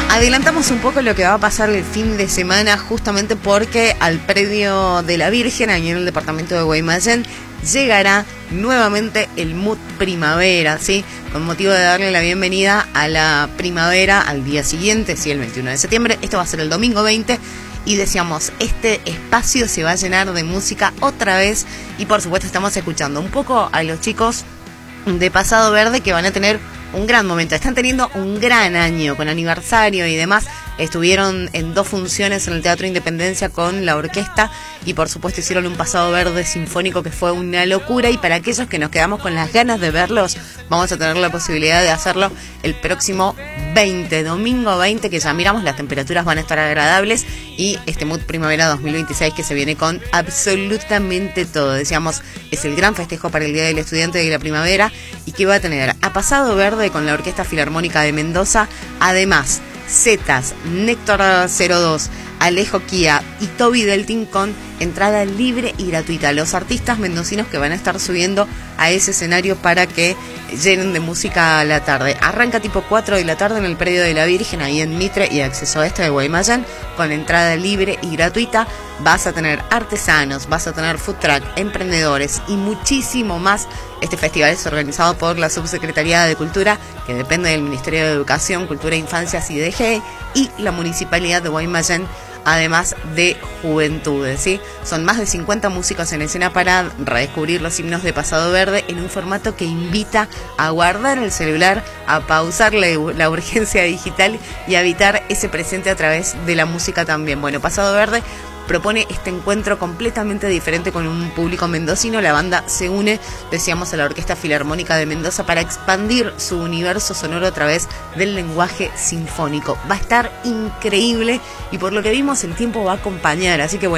Adelantamos un poco lo que va a pasar el fin de semana, justamente porque al predio de la Virgen, ahí en el departamento de Guaymallén, llegará nuevamente el Mood Primavera, ¿sí? Con motivo de darle la bienvenida a la primavera al día siguiente, sí, el 21 de septiembre. Esto va a ser el domingo 20. Y decíamos, este espacio se va a llenar de música otra vez. Y por supuesto estamos escuchando un poco a los chicos de Pasado Verde, que van a tener un gran momento. Están teniendo un gran año con aniversario y demás. Estuvieron en 2 funciones en el Teatro Independencia con la orquesta y por supuesto hicieron un Pasado Verde sinfónico que fue una locura. Y para aquellos que nos quedamos con las ganas de verlos, vamos a tener la posibilidad de hacerlo el próximo 20, domingo 20, que ya miramos, las temperaturas van a estar agradables, y este Mood Primavera 2026 que se viene con absolutamente todo. Decíamos, es el gran festejo para el Día del Estudiante de la Primavera, y que va a tener a Pasado Verde con la Orquesta Filarmónica de Mendoza, además Zetas, Néctor 02, Alejo Kia y Toby Deltin con entrada libre y gratuita. Los artistas mendocinos que van a estar subiendo a ese escenario para que llenen de música a la tarde. Arranca tipo 4 de la tarde en el predio de la Virgen, ahí en Mitre y acceso este de Guaymallén, con entrada libre y gratuita. Vas a tener artesanos, vas a tener food truck, emprendedores y muchísimo más. Este festival es organizado por la Subsecretaría de Cultura, que depende del Ministerio de Educación, Cultura, Infancias y DG, y la Municipalidad de Guaymallén, además de Juventudes, ¿sí? Son más de 50 músicos en escena para redescubrir los himnos de Pasado Verde en un formato que invita a guardar el celular, a pausar la urgencia digital y a evitar ese presente a través de la música también. Bueno, Pasado Verde propone este encuentro completamente diferente con un público mendocino. La banda se une, decíamos, a la Orquesta Filarmónica de Mendoza para expandir su universo sonoro a través del lenguaje sinfónico. Va a estar increíble y por lo que vimos el tiempo va a acompañar, así que bueno.